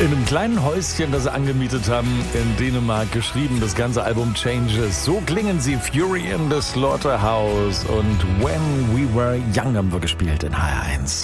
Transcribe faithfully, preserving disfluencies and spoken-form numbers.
In einem kleinen Häuschen, das sie angemietet haben, in Dänemark geschrieben, das ganze Album Changes. So klingen sie, Fury in the Slaughterhouse und When We Were Young haben wir gespielt in H R eins.